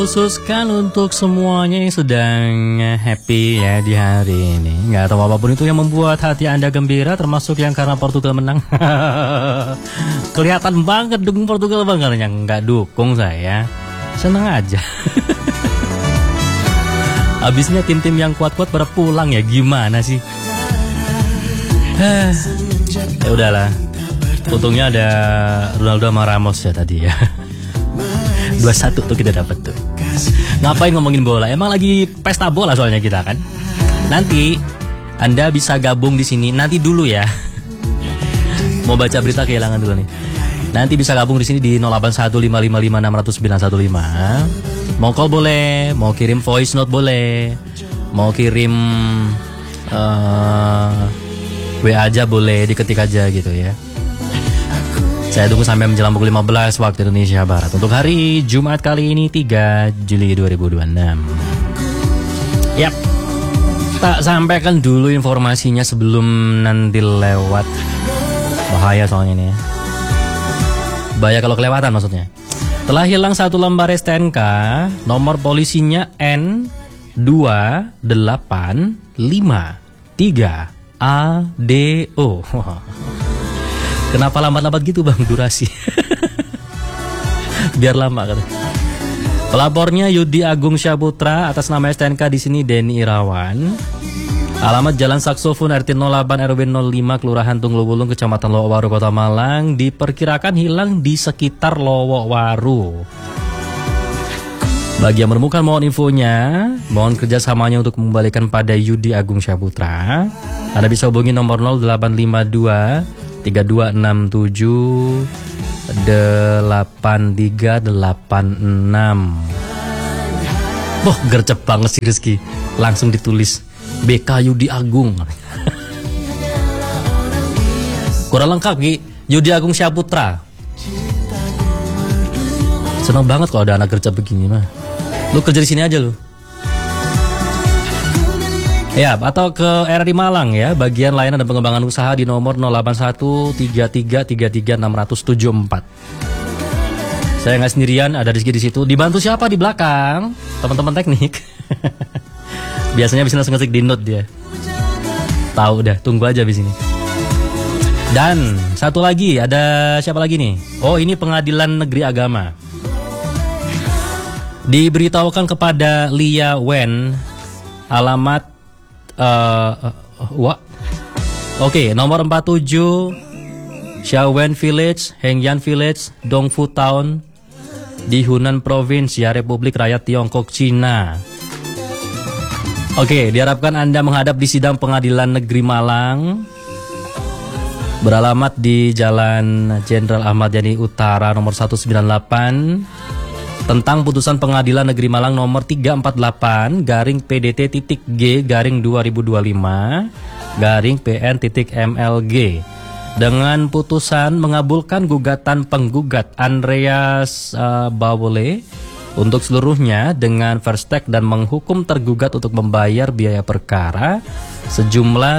Khususkan untuk semuanya yang sedang happy ya di hari ini. Nggak tahu apapun itu yang membuat hati Anda gembira, termasuk yang karena Portugal menang. Kelihatan banget dukung Portugal banget. Yang nggak dukung saya senang aja. Habisnya tim-tim yang kuat-kuat pada pulang ya, gimana sih? Ya udahlah. Untungnya ada Ronaldo sama Ramos ya tadi ya. 2-1 tuh kita dapat tuh. Ngapain ngomongin bola? Emang lagi pesta bola soalnya kita kan. Nanti Anda bisa gabung di sini. Nanti dulu ya. Mau baca berita kehilangan dulu nih. Nanti bisa gabung di sini di 081555600915. Mau call boleh, mau kirim voice note boleh, mau kirim WA aja boleh, diketik aja gitu ya. Saya tunggu sampai menjelang pukul 15 waktu Indonesia Barat. Untuk hari Jumat kali ini 3 Juli 2026. Yap. Tak sampaikan dulu informasinya sebelum nanti lewat. Bahaya soalnya ini ya. Bahaya kalau kelewatan maksudnya. Telah hilang satu lembar STNK, nomor polisinya N28553ADO. Kenapa lambat-lambat gitu bang durasi? Biar lama kan. Pelapornya Yudi Agung Syaputra, atas nama STNK di sini Denny Irawan. Alamat Jalan Saksofon RT 08 RW 05 Kelurahan Tunggulwulung Kecamatan Lowokwaru Kota Malang. Diperkirakan hilang di sekitar Lowokwaru. Bagi yang menemukan mohon infonya, mohon kerjasamanya untuk mengembalikan pada Yudi Agung Syaputra. Anda bisa hubungi nomor 0852 3267 8386. Wah, gercep banget sih Rizky. Langsung ditulis BK Yudi Agung. Kurang lengkap Ki, Yudi Agung Syaputra. Senang banget kalau ada anak gercep begini mah. Lu kerja di sini aja lu. Ya, atau ke RRI Malang ya, bagian layanan dan pengembangan usaha di nomor 0813333674. Saya nggak sendirian, ada Rizky di situ. Dibantu siapa di belakang? Teman-teman teknik. Biasanya bisa langsung ngetik di note dia. Tahu dah, tunggu aja di sini. Dan satu lagi, ada siapa lagi nih? Oh, ini Pengadilan Negeri Agama. Diberitahukan kepada Lia Wen, alamat Oke, nomor 47 Xiaowen Village, Hengyan Village, Dongfu Town di Hunan Province ya, Republik Rakyat Tiongkok Cina. Oke, diharapkan Anda menghadap di sidang Pengadilan Negeri Malang beralamat di Jalan Jenderal Ahmad Yani Utara nomor 198 tentang putusan Pengadilan Negeri Malang nomor 348 garing PDT.G garing 2025 garing PN.MLG dengan putusan mengabulkan gugatan penggugat Andreas Bawole untuk seluruhnya dengan first take dan menghukum tergugat untuk membayar biaya perkara sejumlah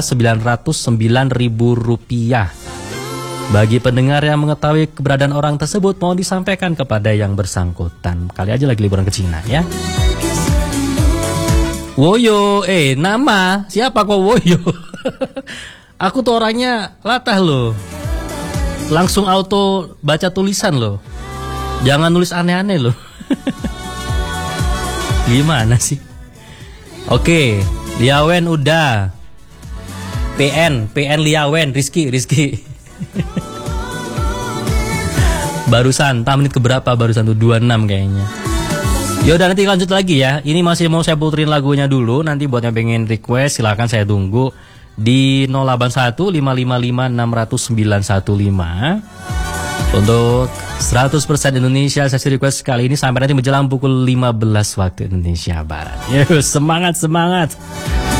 Rp909.000. Bagi pendengar yang mengetahui keberadaan orang tersebut, mohon disampaikan kepada yang bersangkutan. Kali aja lagi liburan ke Cina ya. Woyo, nama siapa kok Woyo? Aku tuh orangnya latah loh. Langsung auto baca tulisan loh. Jangan nulis aneh-aneh loh. Gimana sih? Oke, Liawen udah. PN Liawen, Rizky. Barusan, entah menit keberapa barusan tuh 26 kayaknya. Yaudah nanti lanjut lagi ya. Ini masih mau saya puterin lagunya dulu. Nanti buat yang pengen request silahkan saya tunggu di 0815560915. Untuk 100% Indonesia sesi request kali ini sampai nanti menjelang pukul 15 waktu Indonesia Barat. Yuk, semangat.